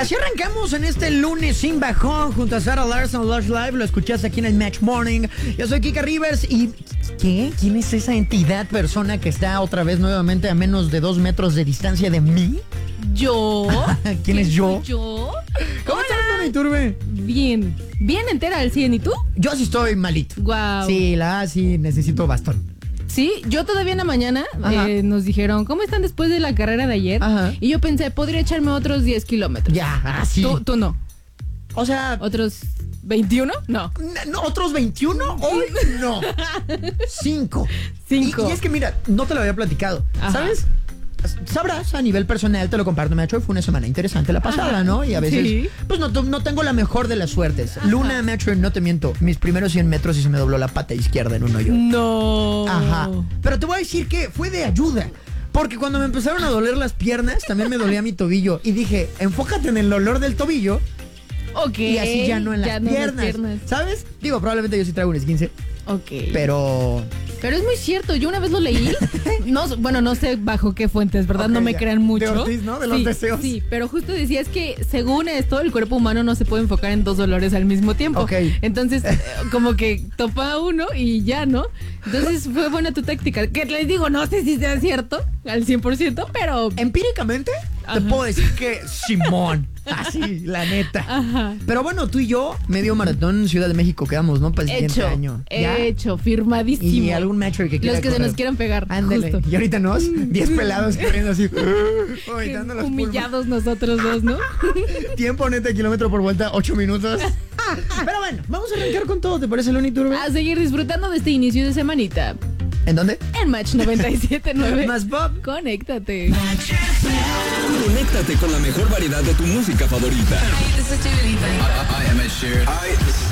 así arrancamos en este lunes sin bajón junto a Sarah Larson, Lush Live. Lo escuchaste aquí en el Match Morning. Yo soy Kika Rivers y... ¿qué? ¿Quién es esa entidad, persona que está otra vez nuevamente a menos de 2 metros de distancia de mí? ¿Yo? ¿Quién es yo? ¿Yo? ¿Cómo estás, Tony Turbe? Bien. Bien entera al 100, ¿y tú? Yo sí estoy malito. Guau. Sí, sí necesito bastón. Sí, yo todavía en la mañana nos dijeron, ¿cómo están después de la carrera de ayer? Ajá. Y yo pensé, podría echarme otros 10 kilómetros. Ya, así. Tú no. O sea... ¿Otros 21? No. No, ¿otros 21? Hoy no. 5. Y es que mira, no te lo había platicado. Ajá. ¿Sabes? Sabrás, a nivel personal, te lo comparto, Meacho, fue una semana interesante la pasada, ¿no? Y a veces, sí, pues no tengo la mejor de las suertes. Ajá. Luna, Meacho, no te miento, mis primeros 100 metros y se me dobló la pata izquierda en un hoyo. No. Ajá. Pero te voy a decir que fue de ayuda. Porque cuando me empezaron a doler las piernas, también me dolía mi tobillo. Y dije, enfócate en el dolor del tobillo. Ok. Y así ya no en las piernas. ¿Sabes? Digo, probablemente yo sí traigo un esguince. Ok. Pero es muy cierto, yo una vez lo leí. No sé bajo qué fuentes, ¿verdad? Okay, no me crean mucho. De Ortiz, ¿no? De los deseos. Sí, pero justo decía es que según esto, el cuerpo humano no se puede enfocar en 2 dolores al mismo tiempo. Ok. Entonces, como que topa uno y ya, ¿no? Entonces fue buena tu táctica. Que les digo, no sé si sea cierto al 100%, pero... empíricamente, te puedo decir que Simón. Así, la neta. Ajá. Pero bueno, tú y yo, medio maratón en Ciudad de México quedamos, ¿no? Para el siguiente año. ¿Ya? Hecho, firmadísimo. Y algún matcher que quiera los que correr. se nos quieran pegar. Ándale. Justo. Y ahorita 10 pelados corriendo así. Humillados nosotros dos, ¿no? Tiempo neta, kilómetro por vuelta, 8 minutos. Pero bueno, vamos a arrancar con todo, ¿te parece, Loni Turbe? A seguir disfrutando de este inicio de semanita. ¿En dónde? En Match 97.9. Más pop. Conéctate. Conéctate con la mejor variedad de tu música favorita. Hey, this is Dua Lipa. I am Ed Sheeran.